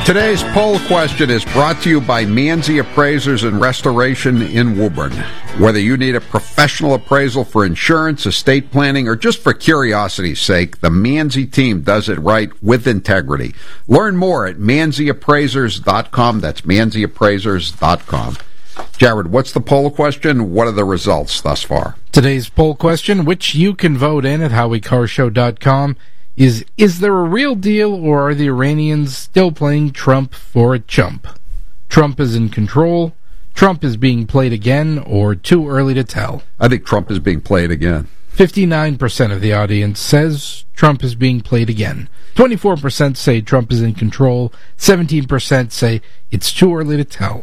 Today's poll question is brought to you by Manzi Appraisers and Restoration in Woburn. Whether you need a professional appraisal for insurance, estate planning, or just for curiosity's sake, the Manzi team does it right with integrity. Learn more at manziappraisers.com. That's manziappraisers.com. Jared, what's the poll question? What are the results thus far? Today's poll question, which you can vote in at HowieCarShow.com, is there a real deal, or are the Iranians still playing Trump for a chump? Trump is in control, Trump is being played again, or too early to tell? I think Trump is being played again. 59% of the audience says Trump is being played again. 24% say Trump is in control. 17% say it's too early to tell.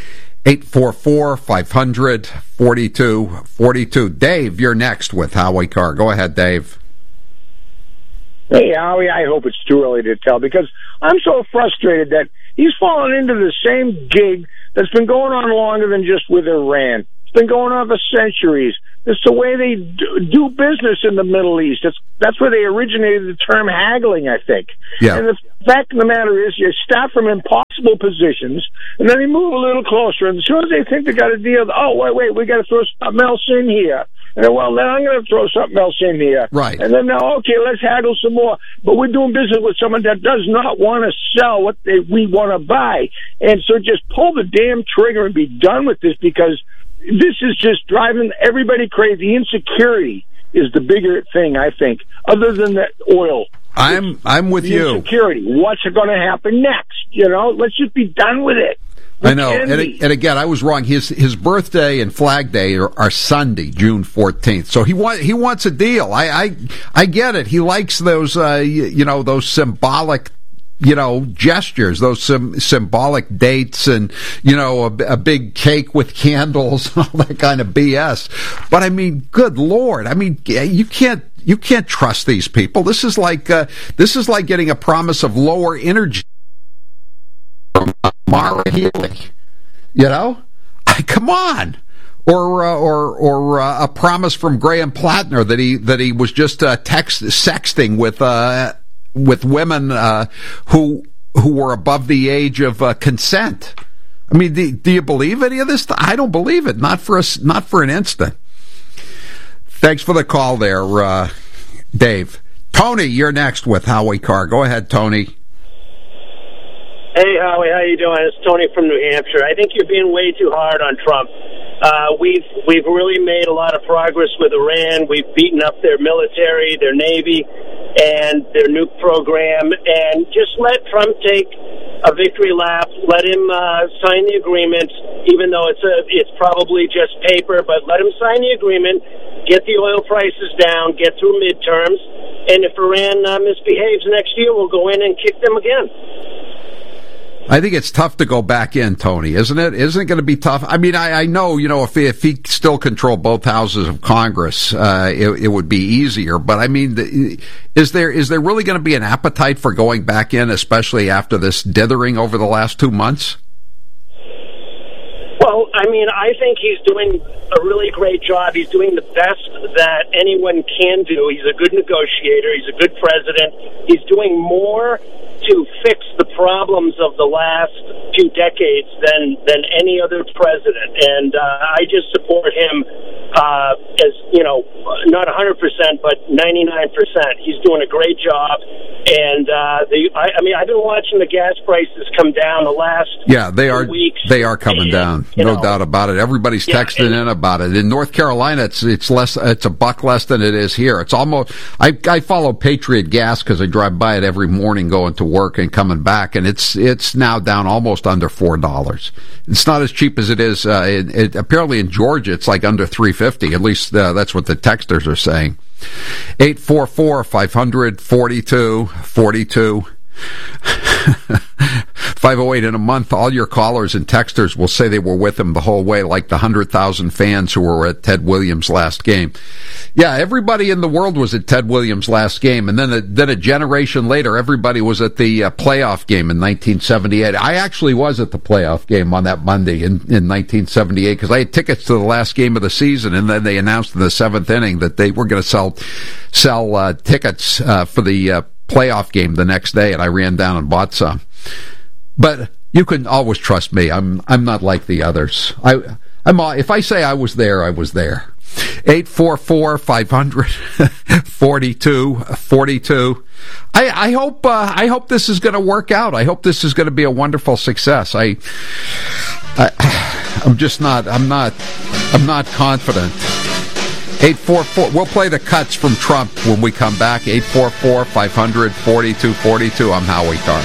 844-500-4242. Dave, you're next with Howie Carr. Go ahead, Dave. Hey, Howie, I hope it's too early to tell, because I'm so frustrated that he's fallen into the same gig that's been going on longer than just with Iran. It's been going on for centuries. It's the way they do business in the Middle East. That's where they originated the term haggling, I think. Yeah. And the fact of the matter is, you start from impossible positions, and then you move a little closer, and as soon as they think they got a deal, oh, wait, we got to throw something else in here. And then, well, then I'm going to throw something else in here. Right. And then, now, okay, let's haggle some more. But we're doing business with someone that does not want to sell what we want to buy. And so just pull the damn trigger and be done with this, because this is just driving everybody crazy. Insecurity is the bigger thing, I think, other than the oil. I'm with you. Insecurity. What's going to happen next? Let's just be done with it. I know, and again, I was wrong. His birthday and Flag Day are Sunday, June 14th. So he wants a deal. I get it. He likes those those symbolic gestures, those symbolic dates, and a big cake with candles, all that kind of BS. But I mean, good Lord, I mean, you can't trust these people. This is like getting a promise of lower energy from Mara Healy, come on, or a promise from Graham Plattner that he was just sexting with women who were above the age of consent. I mean, do you believe any of this? I don't believe it. Not for an instant. Thanks for the call there, Dave. Tony, you're next with Howie Carr. Go ahead, Tony. Hey, Howie, how you doing? It's Tony from New Hampshire. I think you're being way too hard on Trump. We've really made a lot of progress with Iran. We've beaten up their military, their Navy, and their nuke program. And just let Trump take a victory lap. Let him sign the agreement, even though it's probably just paper. But let him sign the agreement, get the oil prices down, get through midterms, and if Iran misbehaves next year, we'll go in and kick them again. I think it's tough to go back in, Tony, isn't it? Isn't it going to be tough? I mean, I know, if he still controlled both houses of Congress, it would be easier. But I mean, is there really going to be an appetite for going back in, especially after this dithering over the last 2 months? Well, I mean, I think he's doing a really great job. He's doing the best that anyone can do. He's a good negotiator. He's a good president. He's doing more to fix the problems of the last few decades than any other president. And I just support him as, not 100%, but 99%. He's doing a great job. And I've been watching the gas prices come down the last weeks. They are coming down. No doubt about it. Everybody's texting in about it. In North Carolina, it's a buck less than it is here. It's almost. I follow Patriot Gas because I drive by it every morning going to work and coming back, and it's now down almost under $4. It's not as cheap as it is. Apparently in Georgia, it's like under $3.50. At least that's what the texters are saying. 844-500-4242. 508 in a month, all your callers and texters will say they were with him the whole way, like the 100,000 fans who were at Ted Williams' last game. Yeah, everybody in the world was at Ted Williams' last game, and then a generation later, everybody was at the playoff game in 1978. I actually was at the playoff game on that Monday in 1978 because I had tickets to the last game of the season, and then they announced in the seventh inning that they were going to sell tickets for the playoff game the next day, and I ran down and bought some. But you can always trust me. I'm not like the others. If I say I was there, I was there. 844-500-4242. I hope this is going to work out. I hope this is going to be a wonderful success. I'm not confident. 844. We'll play the cuts from Trump when we come back. 844-500-4242. I'm Howie Carr.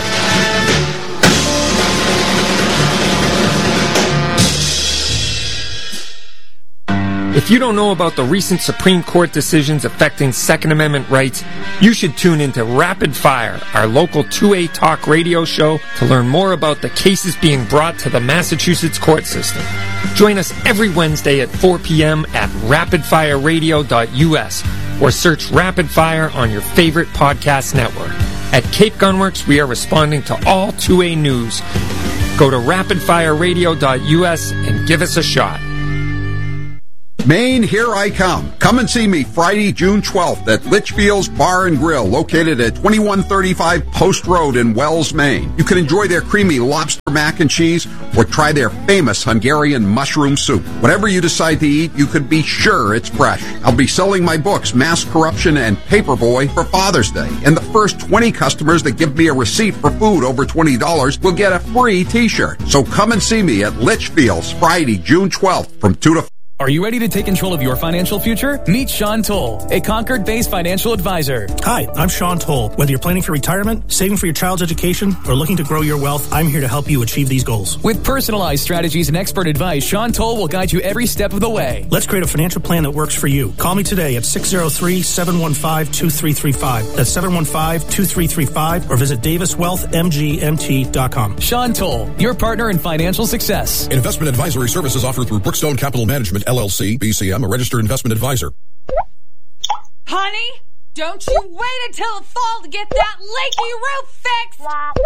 If you don't know about the recent Supreme Court decisions affecting Second Amendment rights, you should tune into Rapid Fire, our local 2A talk radio show, to learn more about the cases being brought to the Massachusetts court system. Join us every Wednesday at 4 p.m. at rapidfireradio.us or search Rapid Fire on your favorite podcast network. At Cape Gunworks, we are responding to all 2A news. Go to rapidfireradio.us and give us a shot. Maine, here I come. Come and see me Friday, June 12th at Litchfield's Bar and Grill, located at 2135 Post Road in Wells, Maine. You can enjoy their creamy lobster mac and cheese or try their famous Hungarian mushroom soup. Whatever you decide to eat, you can be sure it's fresh. I'll be selling my books, Mass Corruption and Paperboy, for Father's Day. And the first 20 customers that give me a receipt for food over $20 will get a free t-shirt. So come and see me at Litchfield's Friday, June 12th from 2 to 4. Are you ready to take control of your financial future? Meet Sean Toll, a Concord-based financial advisor. Hi, I'm Sean Toll. Whether you're planning for retirement, saving for your child's education, or looking to grow your wealth, I'm here to help you achieve these goals. With personalized strategies and expert advice, Sean Toll will guide you every step of the way. Let's create a financial plan that works for you. Call me today at 603-715-2335. That's 715-2335, or visit daviswealthmgmt.com. Sean Toll, your partner in financial success. Investment advisory services offered through Brookstone Capital Management, LLC, BCM, a registered investment advisor. Honey, don't you wait until the fall to get that leaky roof fixed!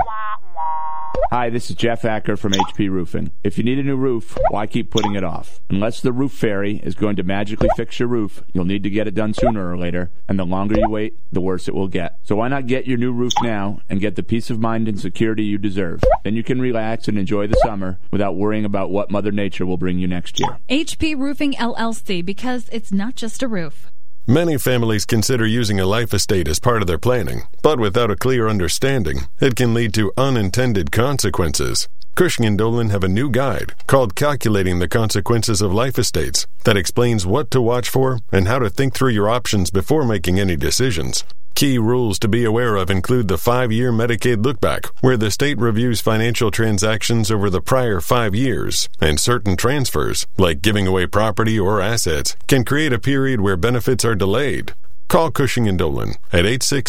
Hi, this is Jeff Acker from HP Roofing. If you need a new roof, why keep putting it off? Unless the roof fairy is going to magically fix your roof, you'll need to get it done sooner or later, and the longer you wait, the worse it will get. So why not get your new roof now and get the peace of mind and security you deserve? Then you can relax and enjoy the summer without worrying about what Mother Nature will bring you next year. HP Roofing LLC, because it's not just a roof. Many families consider using a life estate as part of their planning, but without a clear understanding, it can lead to unintended consequences. Cushing & Dolan have a new guide called Calculating the Consequences of Life Estates that explains what to watch for and how to think through your options before making any decisions. Key rules to be aware of include the 5-year Medicaid lookback, where the state reviews financial transactions over the prior 5 years, and certain transfers, like giving away property or assets, can create a period where benefits are delayed. Call Cushing & Dolan at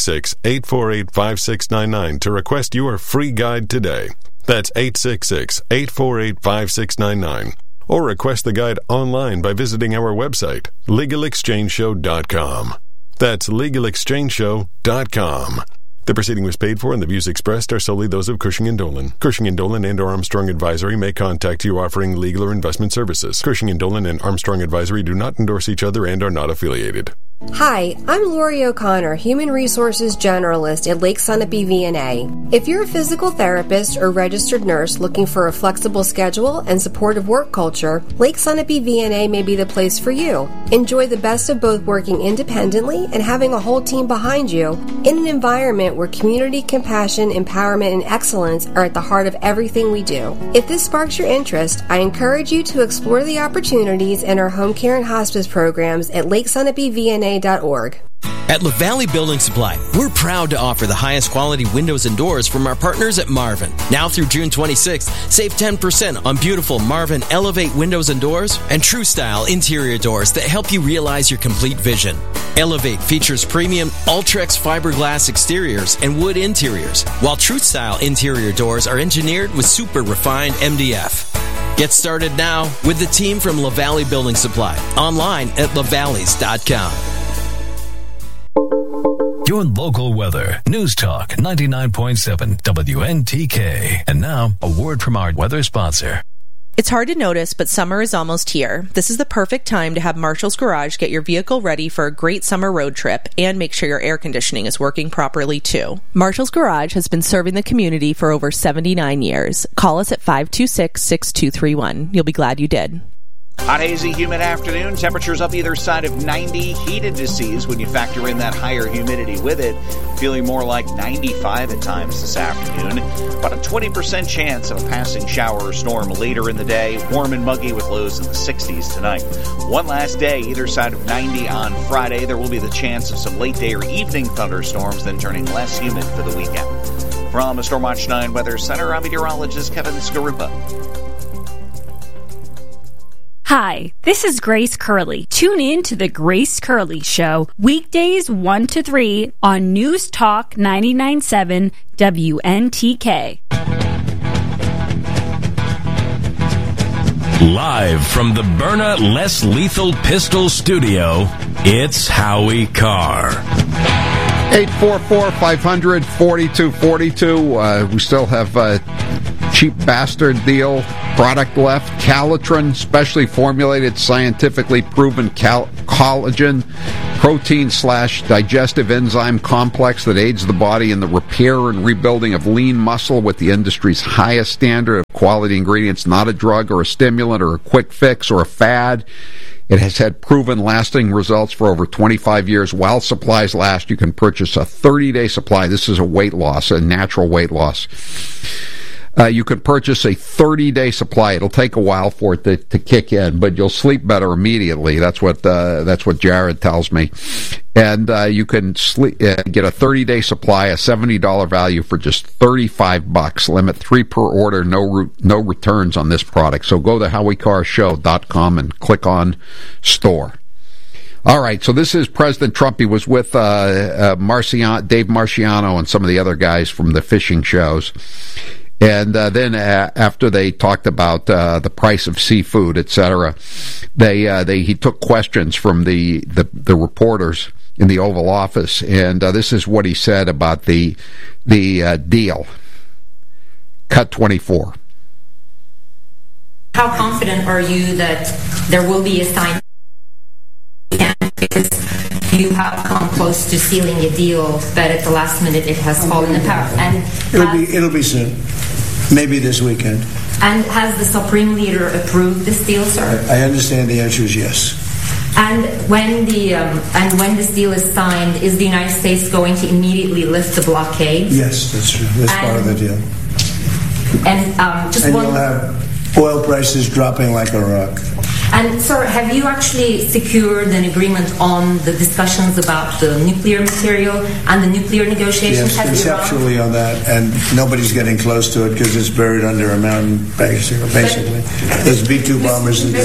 866-848-5699 to request your free guide today. That's 866-848-5699. Or request the guide online by visiting our website, LegalExchangeShow.com. That's LegalExchangeShow.com. The proceeding was paid for and the views expressed are solely those of Cushing & Dolan. Cushing & Dolan and Armstrong Advisory may contact you offering legal or investment services. Cushing & Dolan and Armstrong Advisory do not endorse each other and are not affiliated. Hi, I'm Lori O'Connor, Human Resources Generalist at Lake Sunapee VNA. If you're a physical therapist or registered nurse looking for a flexible schedule and supportive work culture, Lake Sunapee VNA may be the place for you. Enjoy the best of both working independently and having a whole team behind you in an environment where community, compassion, empowerment, and excellence are at the heart of everything we do. If this sparks your interest, I encourage you to explore the opportunities in our home care and hospice programs at LakeSunapeeVNA.org. At LaValley Building Supply, we're proud to offer the highest quality windows and doors from our partners at Marvin. Now through June 26th, save 10% on beautiful Marvin Elevate windows and doors and True Style interior doors that help you realize your complete vision. Elevate features premium Ultrex fiberglass exteriors and wood interiors, while True Style interior doors are engineered with super refined MDF. Get started now with the team from LaValley Building Supply, online at lavalleys.com. Your local weather. News Talk 99.7 WNTK. And now, a word from our weather sponsor. It's hard to notice, but summer is almost here. This is the perfect time to have Marshall's Garage get your vehicle ready for a great summer road trip and make sure your air conditioning is working properly, too. Marshall's Garage has been serving the community for over 79 years. Call us at 526-6231. You'll be glad you did. Hot, hazy, humid afternoon. Temperatures up either side of 90. Heated to seas when you factor in that higher humidity with it. Feeling more like 95 at times this afternoon. About a 20% chance of a passing shower or storm later in the day. Warm and muggy with lows in the 60s tonight. One last day, either side of 90 on Friday. There will be the chance of some late day or evening thunderstorms, then turning less humid for the weekend. From the Stormwatch 9 Weather Center, I'm meteorologist Kevin Skarupa. Hi, this is Grace Curley. Tune in to The Grace Curley Show, weekdays 1 to 3 on News Talk 99.7 WNTK. Live from the Byrna Less Lethal Pistol Studio, it's Howie Carr. 844-500-4242. We still have cheap bastard deal product left. Calitrin, specially formulated, scientifically proven collagen, protein/digestive enzyme complex that aids the body in the repair and rebuilding of lean muscle with the industry's highest standard of quality ingredients. Not a drug or a stimulant or a quick fix or a fad. It has had proven lasting results for over 25 years. While supplies last, you can purchase a 30-day supply. This is a weight loss, a natural weight loss. You can purchase a 30-day supply. It'll take a while for it to kick in, but you'll sleep better immediately. That's what Jared tells me. And you can get a 30-day supply, a $70 value for just $35. Limit 3 per order. No returns on this product. So go to HowieCarrShow.com and click on store. All right, so this is President Trump. He was with Dave Marciano and some of the other guys from the fishing shows. And then after they talked about the price of seafood, etc., he took questions from the reporters in the Oval Office, and this is what he said about the deal. Cut 24. How confident are you that there will be a sign? Because you have come close to sealing a deal, but at the last minute it has fallen apart. And it'll be soon. Maybe this weekend. And has the Supreme Leader approved this deal, sir? I understand the answer is yes. And when this deal is signed, is the United States going to immediately lift the blockade? Yes, that's true. That's part of the deal. And you'll have oil prices dropping like a rock. And, sir, have you actually secured an agreement on the discussions about the nuclear material and the nuclear negotiations? Yes, conceptually on that, and nobody's getting close to it because it's buried under a mountain, basically. There's B-2 bombers in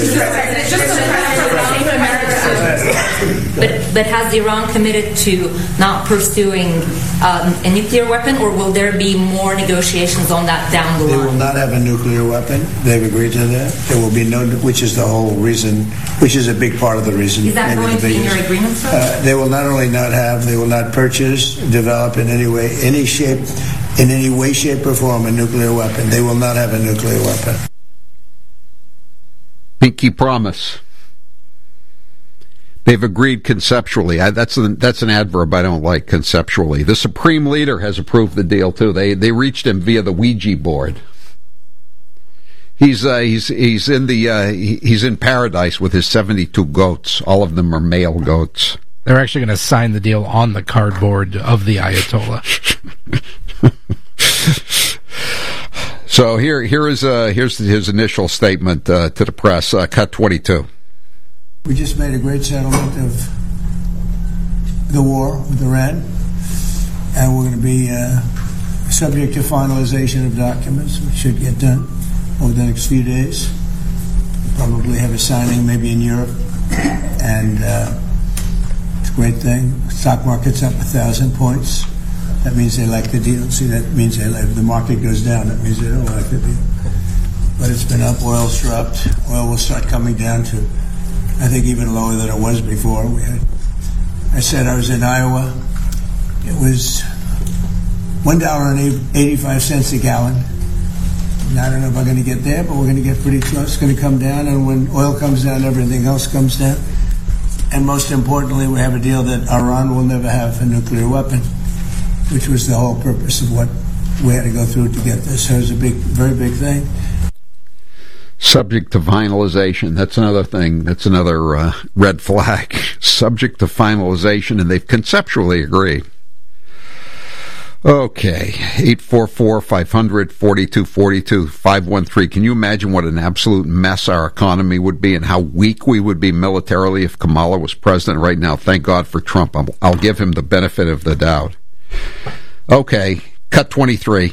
But has Iran committed to not pursuing a nuclear weapon, or will there be more negotiations on that down the line? They will not have a nuclear weapon. They've agreed to that. There will be no, which is the whole reason, which is a big part of the reason. Is that going to be in your agreement, sir? They will not only not have, they will not purchase, develop in any way, shape, or form a nuclear weapon. They will not have a nuclear weapon. Pinky promise. They've agreed conceptually. That's an adverb I don't like, conceptually. The Supreme Leader has approved the deal too. They reached him via the Ouija board. He's in paradise with his 72 goats. All of them are male goats. They're actually going to sign the deal on the cardboard of the Ayatollah. So here's his initial statement to the press. Cut 22. We just made a great settlement of the war with Iran, and we're going to be subject to finalization of documents, which should get done over the next few days. We'll probably have a signing maybe in Europe, and it's a great thing. Stock market's up 1,000 points. That means they like the deal. See, that means they like. If the market goes down, that means they don't like the deal. But it's been up. Oil's dropped. Oil will start coming down to, I think, even lower than it was before. I said I was in Iowa. It was $1.85 a gallon. I don't know if I'm going to get there, but we're going to get pretty close. It's going to come down, and when oil comes down, everything else comes down. And most importantly, we have a deal that Iran will never have a nuclear weapon, which was the whole purpose of what we had to go through to get this. So it was a very big thing. Subject to finalization. That's another thing. That's another red flag. Subject to finalization, and they've conceptually agreed. Okay, 844-500-4242, 513. Can you imagine what an absolute mess our economy would be and how weak we would be militarily if Kamala was president right now? Thank God for Trump. I'll give him the benefit of the doubt. Okay, cut 23.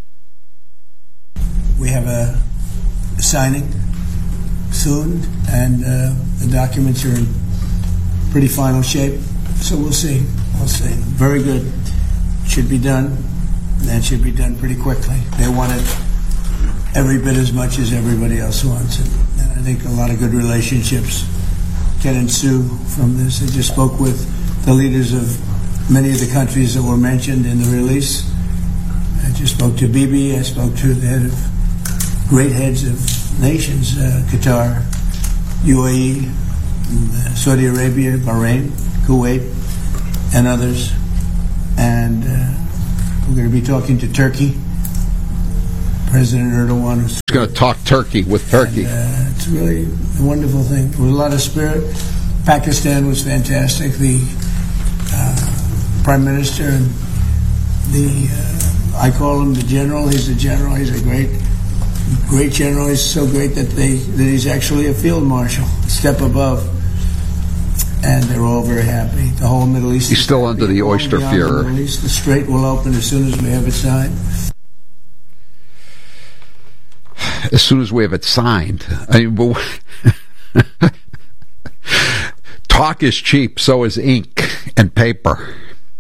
We have a signing soon, and the documents are in pretty final shape, so we'll see. Very good. Should be done. That should be done pretty quickly. They want it every bit as much as everybody else wants it, and I think a lot of good relationships can ensue from this. I just spoke with the leaders of many of the countries that were mentioned in the release. I just spoke to Bibi. I spoke to the great heads of nations, Qatar, UAE, Saudi Arabia, Bahrain, Kuwait, and others. And we're going to be talking to Turkey. President Erdogan is going to talk Turkey with Turkey. And, it's really a wonderful thing. With a lot of spirit. Pakistan was fantastic. The Prime Minister and I call him the general. He's a general. He's a great general. He's so great that he's actually a field marshal, a step above. And they're all very happy. The whole Middle East. He's still under the oyster furor. The Strait will open as soon as we have it signed. As soon as we have it signed. I mean, talk is cheap, so is ink and paper.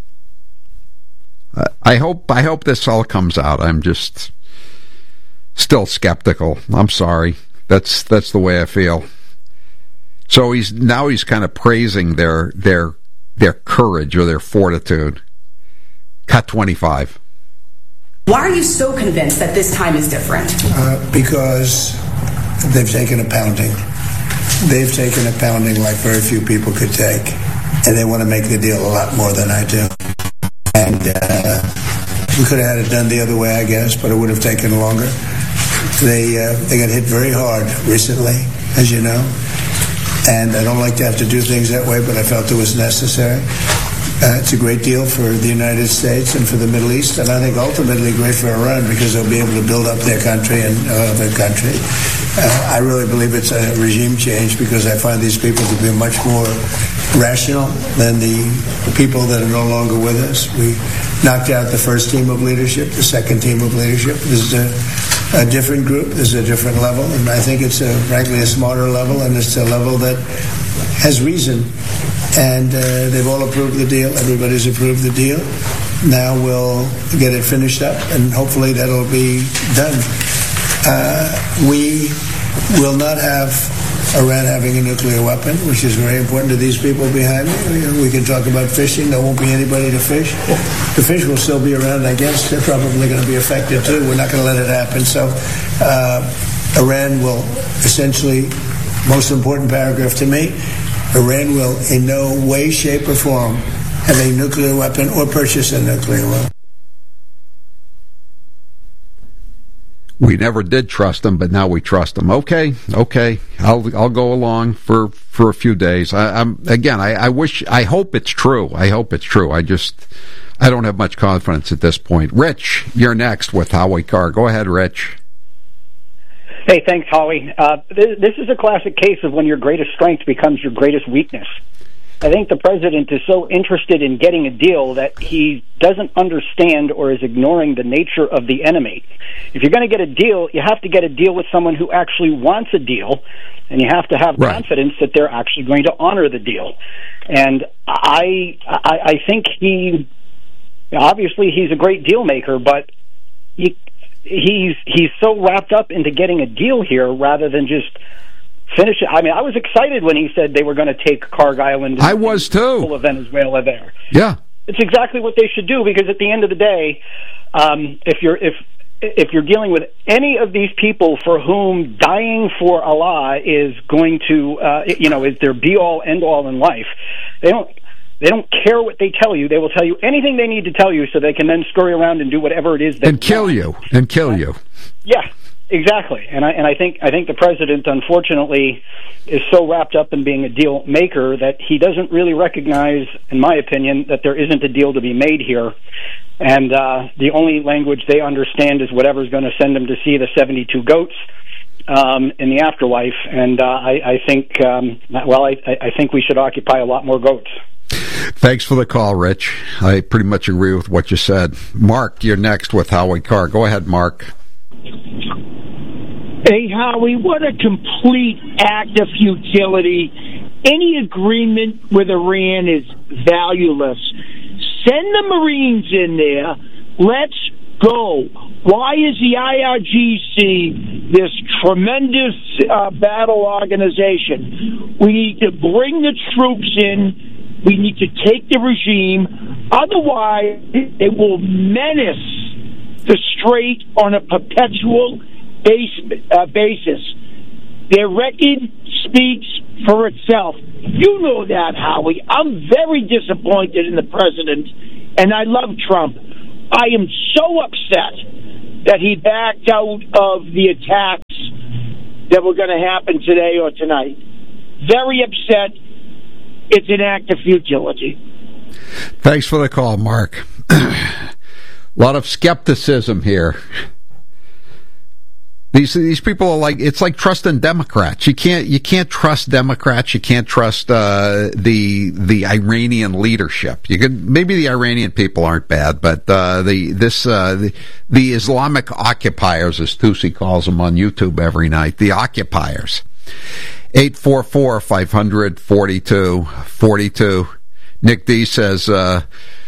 I hope this all comes out. I'm just still skeptical. I'm sorry. That's the way I feel. So he's kind of praising their courage or their fortitude. Cut 25. Why are you so convinced that this time is different? Because they've taken a pounding. They've taken a pounding like very few people could take, and they want to make the deal a lot more than I do. And we could have had it done the other way, I guess, but it would have taken longer. They got hit very hard recently, as you know. And I don't like to have to do things that way, but I felt it was necessary. It's a great deal for the United States and for the Middle East, and I think ultimately great for Iran because they'll be able to build up their country and their country. I really believe it's a regime change because I find these people to be much more rational than the people that are no longer with us. We knocked out the first team of leadership, the second team of leadership. This is a different group. This is a different level, and I think it's frankly a smarter level, and it's a level that has reason. And they've all approved the deal. Everybody's approved the deal. Now we'll get it finished up, and hopefully that'll be done. We will not have Iran having a nuclear weapon, which is very important to these people behind me. We can talk about fishing. There won't be anybody to fish. The fish will still be around. I guess they're probably going to be affected too. We're not going to let it happen. So Iran will essentially, most important paragraph to me, Iran will in no way, shape, or form have a nuclear weapon or purchase a nuclear weapon. We never did trust them, but now we trust them. Okay. I'll go along for a few days. I hope it's true. I don't have much confidence at this point. Rich, you're next with Howie Carr. Go ahead, Rich. Hey, thanks, Howie. This is a classic case of when your greatest strength becomes your greatest weakness. I think the president is so interested in getting a deal that he doesn't understand or is ignoring the nature of the enemy. If you're going to get a deal, you have to get a deal with someone who actually wants a deal, and you have to have confidence that they're actually going to honor the deal. And I think obviously he's a great deal maker, but he's so wrapped up into getting a deal here rather than just finish it. I mean, I was excited when he said they were going to take Kharg Island. I was too. Full of Venezuela there. Yeah, it's exactly what they should do because at the end of the day, if if you're dealing with any of these people for whom dying for Allah is going to, is their be-all, end-all in life, they don't care what they tell you. They will tell you anything they need to tell you so they can then scurry around and do whatever it is they want. Kill you. Yeah, exactly. And I think the president, unfortunately, is so wrapped up in being a deal maker that he doesn't really recognize, in my opinion, that there isn't a deal to be made here. And the only language they understand is whatever's going to send them to see the 72 goats in the afterlife. And I think we should occupy a lot more goats. Thanks for the call, Rich. I pretty much agree with what you said. Mark, you're next with Howie Carr. Go ahead, Mark. Hey, Howie, what a complete act of futility. Any agreement with Iran is valueless. Send the Marines in there. Let's go. Why is the IRGC this tremendous battle organization? We need to bring the troops in. We need to take the regime. Otherwise, it will menace the Strait on a perpetual basis. Their record speaks for itself. You know that, Howie. I'm very disappointed in the president, and I love Trump. I am so upset that he backed out of the attacks that were going to happen today or tonight. Very upset. It's an act of futility. Thanks for the call, Mark. A lot of skepticism here. These people are it's like trusting Democrats. You can't trust Democrats. You can't trust the Iranian leadership. Maybe the Iranian people aren't bad, but the Islamic occupiers, as Tusi calls them on YouTube every night, the occupiers. 844-500-4242. Nick D says, the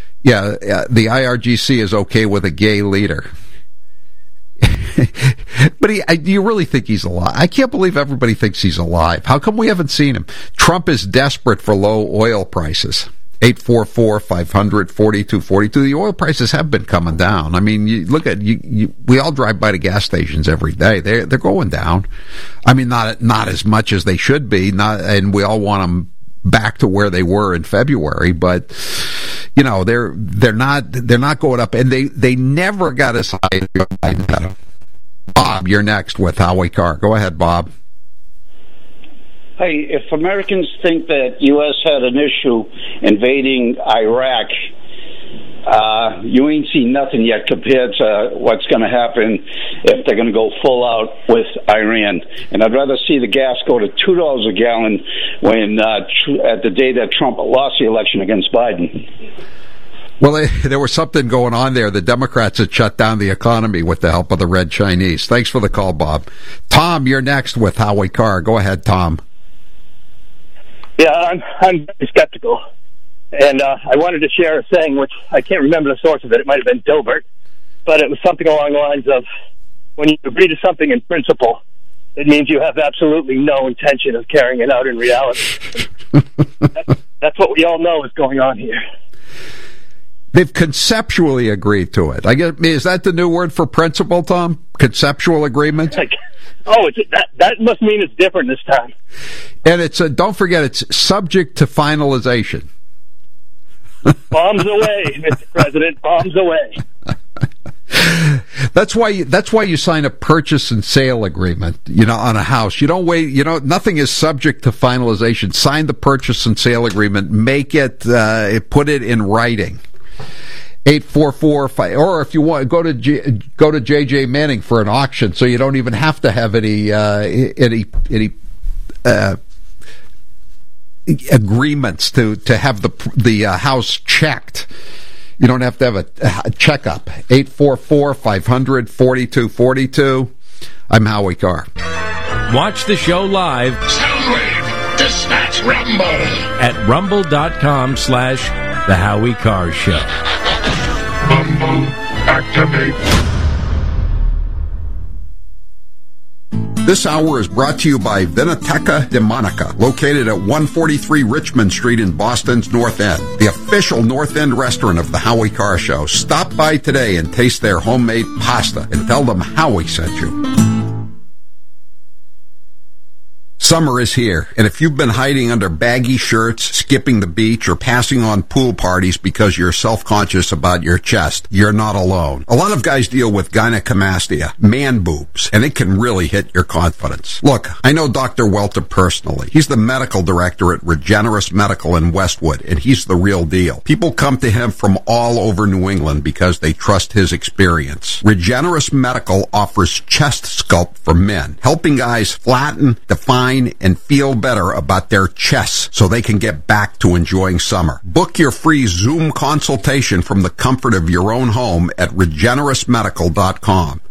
IRGC is okay with a gay leader. But do you really think he's alive? I can't believe everybody thinks he's alive. How come we haven't seen him? Trump is desperate for low oil prices. 844-500-4242. The oil prices have been coming down. I mean, you look at we all drive by the gas stations every day. They're going down. I mean, not as much as they should be. And we all want them back to where they were in February, but they're not going up, and they never got as high as Joe Biden got them. Bob, you're next with Howie Carr. Go ahead, Bob. Hey, if Americans think that U.S. had an issue invading Iraq, you ain't seen nothing yet compared to what's going to happen if they're going to go full out with Iran. And I'd rather see the gas go to $2 a gallon at the day that Trump lost the election against Biden. Well, there was something going on there. The Democrats had shut down the economy with the help of the Red Chinese. Thanks for the call, Bob. Tom, you're next with Howie Carr. Go ahead, Tom. Yeah, I'm skeptical. And I wanted to share a saying, which I can't remember the source of it. It might have been Dilbert. But it was something along the lines of, when you agree to something in principle, it means you have absolutely no intention of carrying it out in reality. That's what we all know is going on here. They've conceptually agreed to it. I guess, is that the new word for principle, Tom? Conceptual agreement? That must mean it's different this time. And don't forget, it's subject to finalization. Bombs away, Mr. President. Bombs away. That's why you sign a purchase and sale agreement, on a house. You don't wait, nothing is subject to finalization. Sign the purchase and sale agreement, make it, put it in writing. 844, or if you want, go to JJ Manning for an auction, so you don't even have to have any agreements to have the house checked. You don't have to have a checkup. 844-500-4242. I'm Howie Carr. Watch the show live. Soundwave, dispatch Rumble. At rumble.com/The Howie Carr Show. Rumble, activate. This hour is brought to you by Vinoteca de Monica, located at 143 Richmond Street in Boston's North End, the official North End restaurant of the Howie Carr Show. Stop by today and taste their homemade pasta and tell them Howie sent you. Summer is here, and if you've been hiding under baggy shirts, skipping the beach, or passing on pool parties because you're self-conscious about your chest, you're not alone. A lot of guys deal with gynecomastia, man boobs, and it can really hit your confidence. Look, I know Dr. Welter personally. He's the medical director at Regenerous Medical in Westwood, and he's the real deal. People come to him from all over New England because they trust his experience. Regenerous Medical offers chest sculpt for men, helping guys flatten, define, and feel better about their chests so they can get back to enjoying summer. Book your free Zoom consultation from the comfort of your own home at regenerousmedical.com.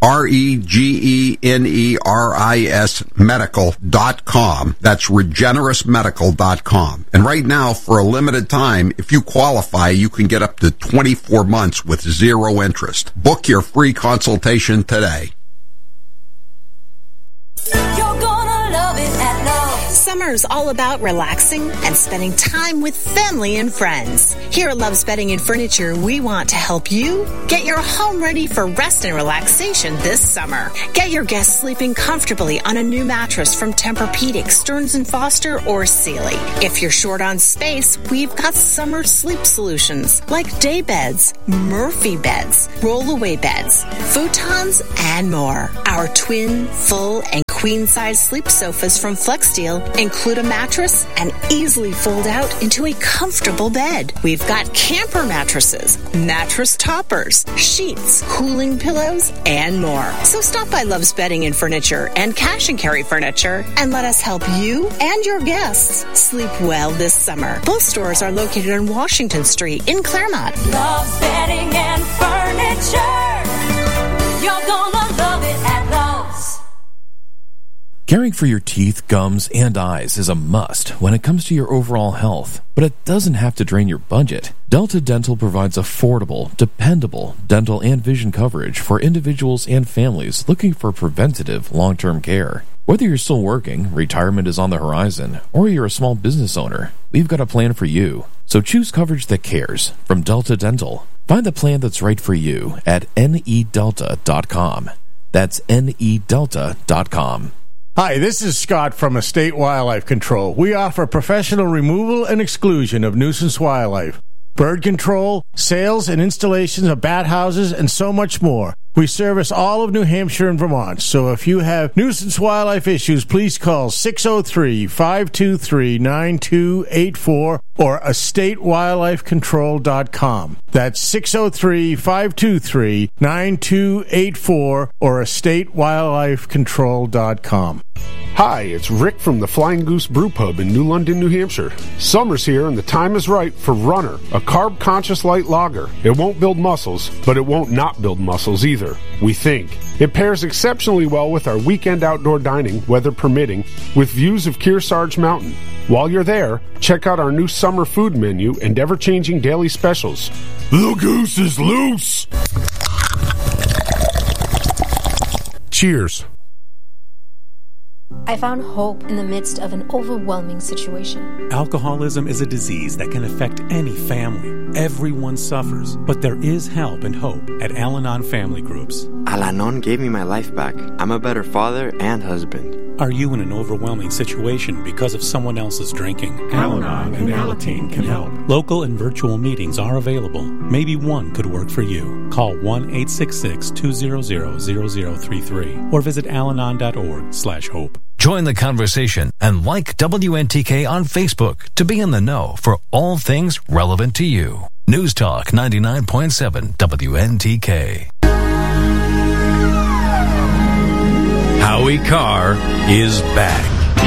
REGENERIS medical.com. That's regenerousmedical.com. And right now, for a limited time, if you qualify, you can get up to 24 months with zero interest. Book your free consultation today. Summer's all about relaxing and spending time with family and friends. Here at Love's Bedding and Furniture, we want to help you get your home ready for rest and relaxation this summer. Get your guests sleeping comfortably on a new mattress from Tempur-Pedic, Stearns & Foster, or Sealy. If you're short on space, we've got summer sleep solutions like day beds, Murphy beds, roll-away beds, futons, and more. Our twin, full, and queen-size sleep sofas from FlexSteel include a mattress and easily fold out into a comfortable bed. We've got camper mattresses, mattress toppers, sheets, cooling pillows, and more. So stop by Love's Bedding and Furniture and Cash and Carry Furniture and let us help you and your guests sleep well this summer. Both stores are located on Washington Street in Claremont. Love's Bedding and Furniture. You're gonna love it at Love's. Caring for your teeth, gums, and eyes is a must when it comes to your overall health, but it doesn't have to drain your budget. Delta Dental provides affordable, dependable dental and vision coverage for individuals and families looking for preventative long-term care. Whether you're still working, retirement is on the horizon, or you're a small business owner, we've got a plan for you. So choose coverage that cares from Delta Dental. Find the plan that's right for you at nedelta.com. That's nedelta.com. Hi, this is Scott from Estate Wildlife Control. We offer professional removal and exclusion of nuisance wildlife, bird control, sales and installations of bat houses, and so much more. We service all of New Hampshire and Vermont, so if you have nuisance wildlife issues, please call 603-523-9284 or estatewildlifecontrol.com. That's 603-523-9284 or estatewildlifecontrol.com. Hi, it's Rick from the Flying Goose Brew Pub in New London, New Hampshire. Summer's here and the time is right for Runner, a carb-conscious light lager. It won't build muscles, but it won't not build muscles either, we think. It pairs exceptionally well with our weekend outdoor dining, weather permitting, with views of Kearsarge Mountain. While you're there, check out our new summer food menu and ever-changing daily specials. The goose is loose! Cheers. I found hope in the midst of an overwhelming situation. Alcoholism is a disease that can affect any family. Everyone suffers, but there is help and hope at Al-Anon Family Groups. Al-Anon gave me my life back. I'm a better father and husband. Are you in an overwhelming situation because of someone else's drinking? Al-Anon and Alateen can help. Local and virtual meetings are available. Maybe one could work for you. Call 1-866-200-0033 or visit alanon.org/hope. Join the conversation and like WNTK on Facebook to be in the know for all things relevant to you. News Talk 99.7 WNTK. Howie Carr is back.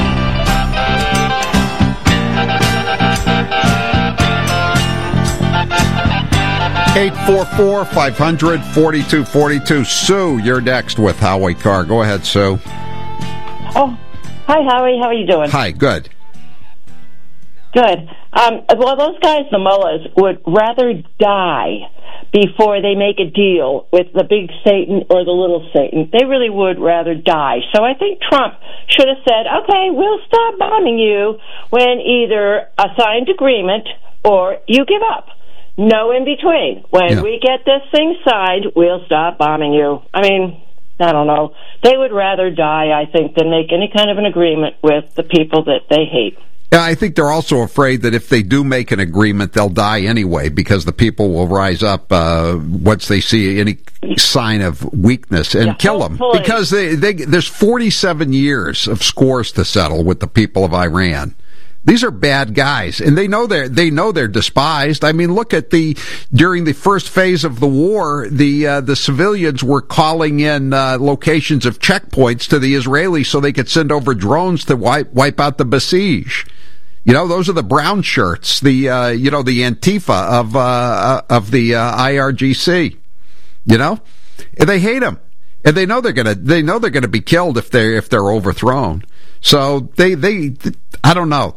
Eight 844-500-4242. Sue, you're next with Howie Carr. Go ahead, Sue. Oh, hi, Howie. How are you doing? Hi, good. Good. Well, those guys, the mullahs, would rather die before they make a deal with the big Satan or the little Satan. They really would rather die. So I think Trump should have said, okay, we'll stop bombing you when either a signed agreement or you give up. No in between. When we get this thing signed, we'll stop bombing you. I mean, I don't know. They would rather die, I think, than make any kind of an agreement with the people that they hate. Yeah, I think they're also afraid that if they do make an agreement, they'll die anyway, because the people will rise up once they see any sign of weakness and kill them. Because there's 47 years of scores to settle with the people of Iran. These are bad guys, and they know they're despised. I mean, look at during the first phase of the war, the civilians were calling in locations of checkpoints to the Israelis so they could send over drones to wipe out the Basij. You know, those are the brown shirts, the Antifa of the IRGC. You know, and they hate them, and they know they're gonna be killed if they're overthrown. So I don't know.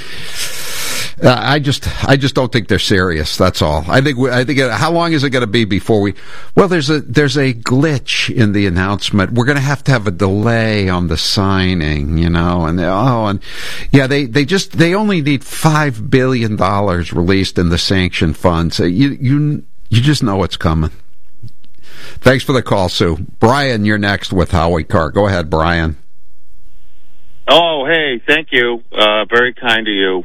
I just don't think they're serious. That's all. I think. How long is it going to be before we? Well, there's a glitch in the announcement. We're going to have a delay on the signing, you know. And they only need $5 billion released in the sanction funds. You just know it's coming. Thanks for the call, Sue. Brian, you're next with Howie Carr. Go ahead, Brian. Oh, hey, thank you. Very kind of you.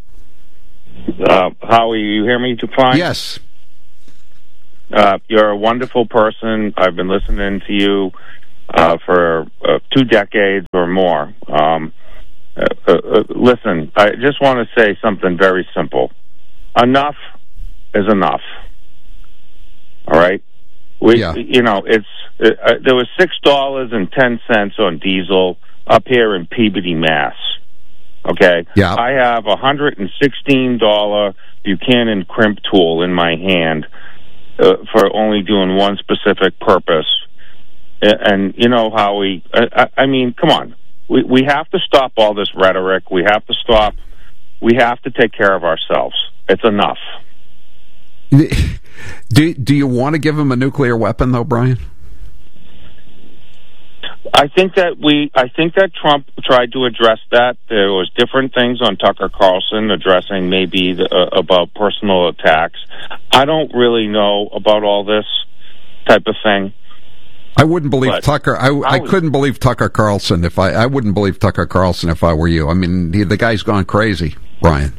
Howie, you hear me fine? Yes. You're a wonderful person. I've been listening to you for 2 decades or more. Listen, I just want to say something very simple. Enough is enough. All right? You know, there was $6.10 on diesel up here in Peabody, Mass. Okay? Yeah. I have a $116 Buchanan crimp tool in my hand for only doing one specific purpose. And you know how I mean, come on. We have to stop all this rhetoric. We have to take care of ourselves. It's enough. Do you want to give him a nuclear weapon, though, Brian? I think that Trump tried to address that. There was different things on Tucker Carlson addressing maybe about personal attacks. I don't really know about all this type of thing. I wouldn't believe Tucker. I couldn't believe Tucker Carlson I wouldn't believe Tucker Carlson if I were you. I mean, the guy's gone crazy, Brian.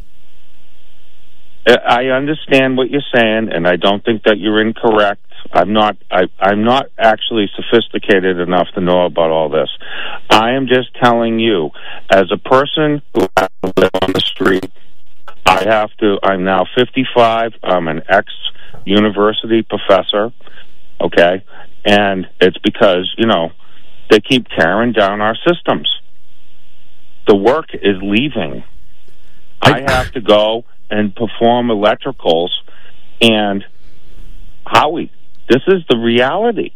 I understand what you're saying, and I don't think that you're incorrect. I'm not actually sophisticated enough to know about all this. I am just telling you, as a person who has to live on the street, I'm now 55. I'm an ex-university professor, okay? And it's because, you know, they keep tearing down our systems. The work is leaving. I have to go and perform electricals, and Howie, this is the reality.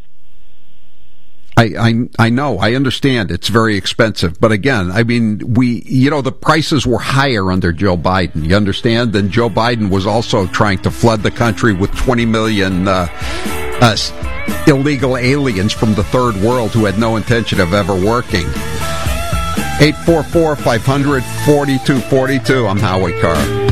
I know. I understand. It's very expensive. But again, I mean, the prices were higher under Joe Biden. You understand? And Joe Biden was also trying to flood the country with 20 million illegal aliens from the third world who had no intention of ever working. 844-500-4242. I'm Howie Carr.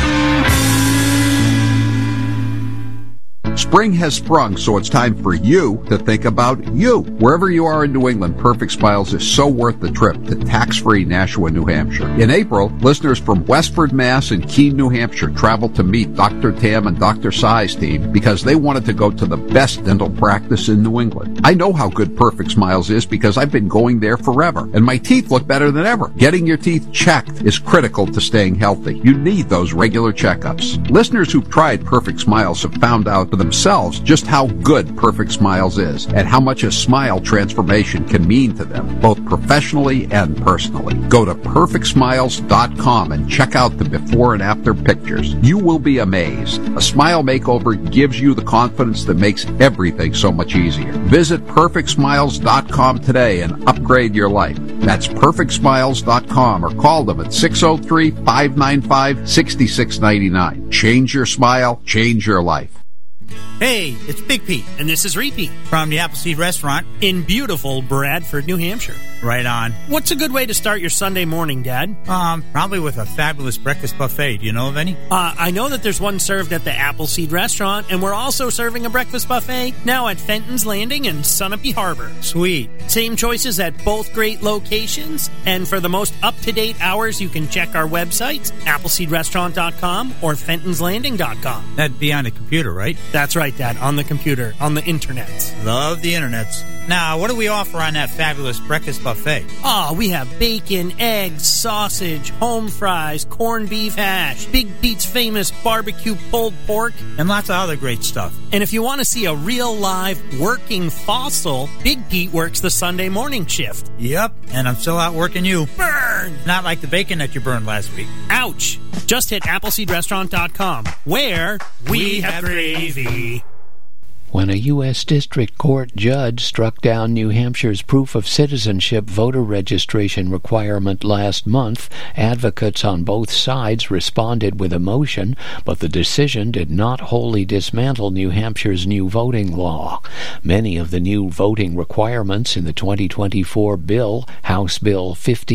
Spring has sprung, so it's time for you to think about you. Wherever you are in New England, Perfect Smiles is so worth the trip to tax-free Nashua, New Hampshire. In April, listeners from Westford, Mass. and Keene, New Hampshire traveled to meet Dr. Tam and Dr. Sai's team because they wanted to go to the best dental practice in New England. I know how good Perfect Smiles is because I've been going there forever, and my teeth look better than ever. Getting your teeth checked is critical to staying healthy. You need those regular checkups. Listeners who've tried Perfect Smiles have found out for themselves themselves just how good Perfect Smiles is and how much a smile transformation can mean to them, both professionally and personally. Go to PerfectSmiles.com and check out the before and after pictures. You will be amazed. A smile makeover gives you the confidence that makes everything so much easier. Visit PerfectSmiles.com today and upgrade your life. That's PerfectSmiles.com or call them at 603-595-6699. Change your smile, change your life. Hey, it's Big Pete, and this is Repeat from the Appleseed Restaurant in beautiful Bradford, New Hampshire. Right on. What's a good way to start your Sunday morning, Dad? Probably with a fabulous breakfast buffet. Do you know of any? I know that there's one served at the Appleseed Restaurant, and we're also serving a breakfast buffet now at Fenton's Landing and Sunapee Harbor. Sweet. Same choices at both great locations, and for the most up-to-date hours, you can check our websites, AppleseedRestaurant.com or FentonsLanding.com. That'd be on the computer, right? That's right, Dad, on the computer, on the internets. Love the internets. Now, what do we offer on that fabulous breakfast buffet? Oh, we have bacon, eggs, sausage, home fries, corned beef hash, Big Pete's famous barbecue pulled pork, and lots of other great stuff. And if you want to see a real live working fossil, Big Pete works the Sunday morning shift. Yep, and I'm still out working you. Burn! Not like the bacon that you burned last week. Ouch! Just hit AppleseedRestaurant.com, where we have gravy. When a U.S. District Court judge struck down New Hampshire's proof of citizenship voter registration requirement last month, advocates on both sides responded with emotion, but the decision did not wholly dismantle New Hampshire's new voting law. Many of the new voting requirements in the 2024 bill, House Bill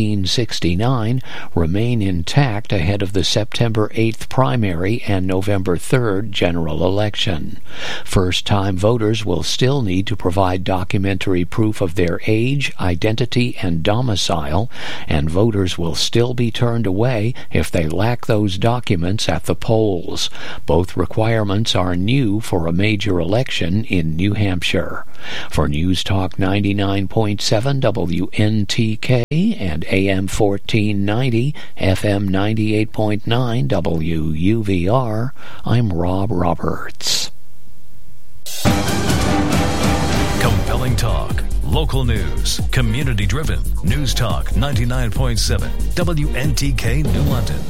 1569, remain intact ahead of the September 8th primary and November 3rd general election. First-time voters will still need to provide documentary proof of their age, identity, and domicile, and voters will still be turned away if they lack those documents at the polls. Both requirements are new for a major election in New Hampshire. For News Talk 99.7 WNTK and AM 1490, FM 98.9 WUVR, I'm Rob Roberts. Compelling talk, local news, community-driven. News Talk 99.7 WNTK New London.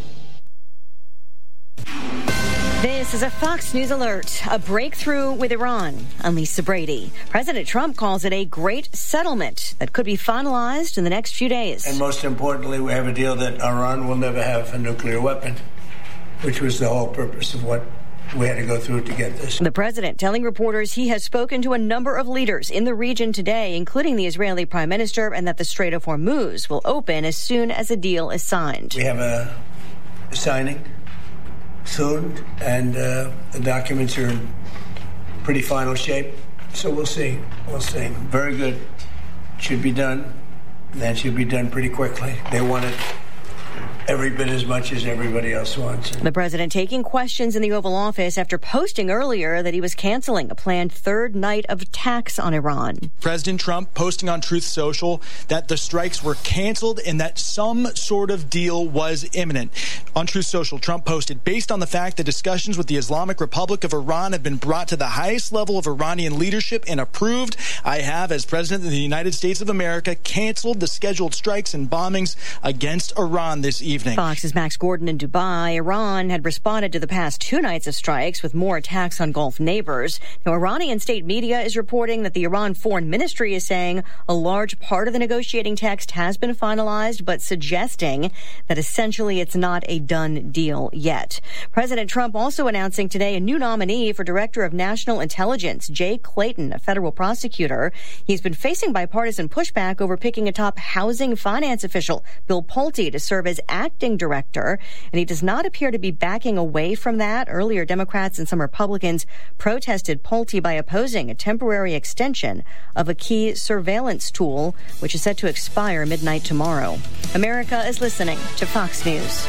This is a Fox News alert. A breakthrough with Iran. I'm Lisa Brady. President Trump calls it a great settlement that could be finalized in the next few days. And most importantly, we have a deal that Iran will never have a nuclear weapon, which was the whole purpose of what we had to go through to get this. The president telling reporters he has spoken to a number of leaders in the region today, including the Israeli prime minister, and that the Strait of Hormuz will open as soon as a deal is signed. We have a signing soon, and the documents are in pretty final shape. So we'll see. We'll see. Very good. Should be done. That should be done pretty quickly. They want it every bit as much as everybody else wants. The president taking questions in the Oval Office after posting earlier that he was canceling a planned third night of attacks on Iran. President Trump posting on Truth Social that the strikes were canceled and that some sort of deal was imminent. On Truth Social, Trump posted, based on the fact that discussions with the Islamic Republic of Iran have been brought to the highest level of Iranian leadership and approved, I have, as President of the United States of America, canceled the scheduled strikes and bombings against Iran this evening. Fox's Max Gordon in Dubai. Iran had responded to the past 2 nights of strikes with more attacks on Gulf neighbors. Now, Iranian state media is reporting that the Iran Foreign Ministry is saying a large part of the negotiating text has been finalized, but suggesting that essentially it's not a done deal yet. President Trump also announcing today a new nominee for Director of National Intelligence, Jay Clayton, a federal prosecutor. He's been facing bipartisan pushback over picking a top housing finance official, Bill Pulte, to serve as acting director, and he does not appear to be backing away from that. Earlier, Democrats and some Republicans protested Pulte by opposing a temporary extension of a key surveillance tool, which is set to expire midnight tomorrow. America is listening to Fox News.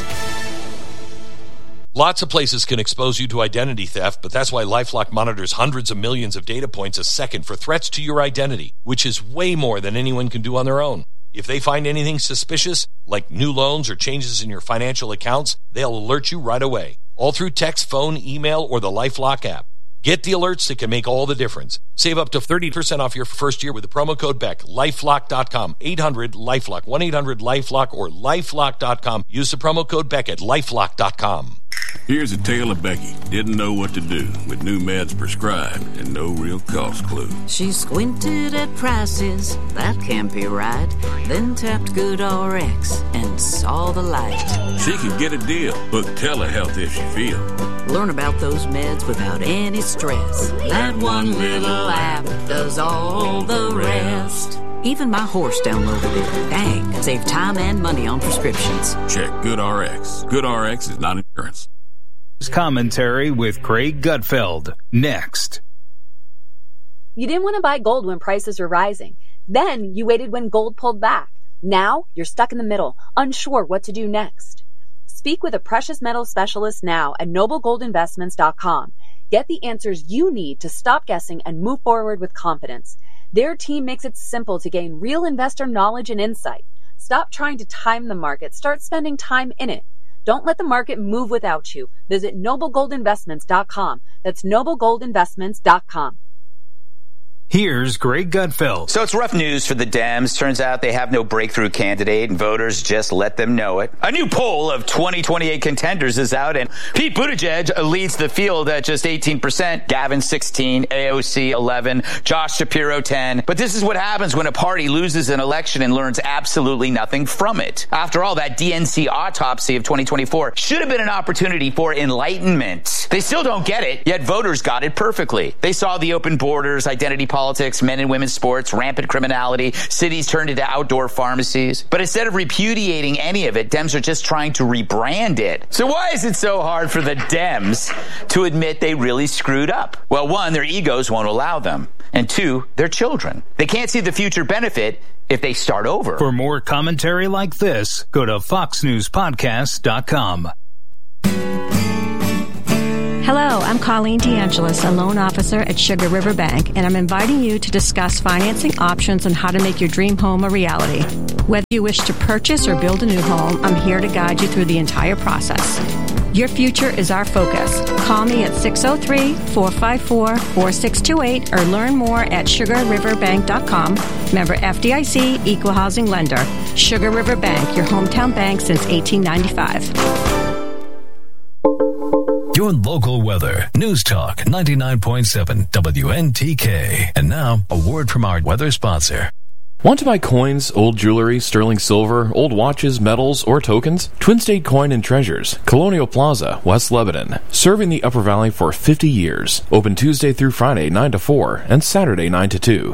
Lots of places can expose you to identity theft, but that's why LifeLock monitors hundreds of millions of data points a second for threats to your identity, which is way more than anyone can do on their own. If they find anything suspicious, like new loans or changes in your financial accounts, they'll alert you right away, all through text, phone, email, or the LifeLock app. Get the alerts that can make all the difference. Save up to 30% off your first year with the promo code BECK. LifeLock.com. 800-LIFELOCK. 1-800-LIFELOCK or LifeLock.com. Use the promo code BECK at LifeLock.com. Here's a tale of Becky. Didn't know what to do with new meds prescribed and no real cost clue. She squinted at prices, that can't be right. Then tapped GoodRx and saw the light. She could get a deal. Book telehealth if she feels. Learn about those meds without any stress. That one little app does all the rest. Even my horse downloaded it. Dang, save time and money on prescriptions. Check GoodRx. GoodRx is not insurance. Commentary with Craig Gutfeld. Next. You didn't want to buy gold when prices were rising. Then you waited when gold pulled back. Now you're stuck in the middle, unsure what to do next. Speak with a precious metal specialist now at NobleGoldInvestments.com. Get the answers you need to stop guessing and move forward with confidence. Their team makes it simple to gain real investor knowledge and insight. Stop trying to time the market. Start spending time in it. Don't let the market move without you. Visit NobleGoldInvestments.com. That's NobleGoldInvestments.com. Here's Greg Gutfeld. So it's rough news for the Dems. Turns out they have no breakthrough candidate, and voters just let them know it. A new poll of 2028 contenders is out, and Pete Buttigieg leads the field at just 18%. Gavin 16, AOC 11, Josh Shapiro 10. But this is what happens when a party loses an election and learns absolutely nothing from it. After all, that DNC autopsy of 2024 should have been an opportunity for enlightenment. They still don't get it, yet voters got it perfectly. They saw the open borders, identity politics, men and women's sports, rampant criminality, cities turned into outdoor pharmacies. But instead of repudiating any of it, Dems are just trying to rebrand it. So why is it so hard for the Dems to admit they really screwed up? Well, one, their egos won't allow them. And two, their children. They can't see the future benefit if they start over. For more commentary like this, go to FoxNewsPodcast.com. Hello, I'm Colleen DeAngelis, a loan officer at Sugar River Bank, and I'm inviting you to discuss financing options on how to make your dream home a reality. Whether you wish to purchase or build a new home, I'm here to guide you through the entire process. Your future is our focus. Call me at 603-454-4628 or learn more at sugarriverbank.com. Member FDIC, Equal Housing Lender. Sugar River Bank, your hometown bank since 1895. Your local weather. News Talk 99.7 WNTK. And now, a word from our weather sponsor. Want to buy coins, old jewelry, sterling silver, old watches, metals, or tokens? Twin State Coin and Treasures, Colonial Plaza, West Lebanon. Serving the Upper Valley for 50 years. Open Tuesday through Friday 9 to 4 and Saturday 9 to 2.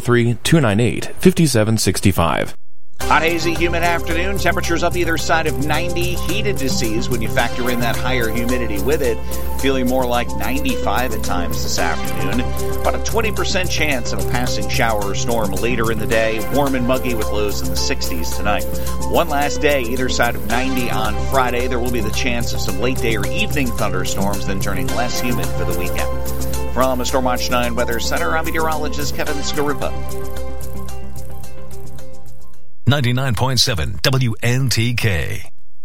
603-298-5765. Hot, hazy, humid afternoon. Temperatures up either side of 90. Heated to seas when you factor in that higher humidity with it. Feeling more like 95 at times this afternoon. About a 20% chance of a passing shower or storm later in the day. Warm and muggy with lows in the 60s tonight. One last day, either side of 90 on Friday. There will be the chance of some late day or evening thunderstorms, then turning less humid for the weekend. From a Stormwatch 9 Weather Center, I'm meteorologist Kevin Scarippa. 99.7 WNTK.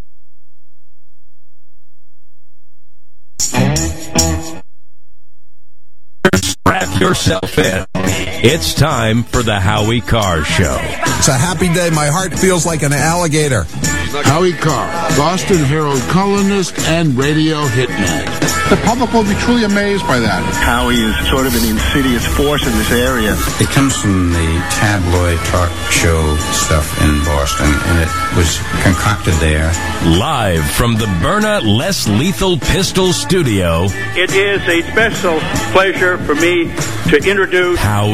Strap yourself in. It's time for the Howie Carr Show. It's a happy day. My heart feels like an alligator. Howie Carr, Boston Herald columnist and radio hitman. The public will be truly amazed by that. Howie is sort of an insidious force in this area. It comes from the tabloid talk show stuff in Boston, and it was concocted there. Live from the Byrna Less Lethal Pistol Studio. It is a special pleasure for me to introduce Howie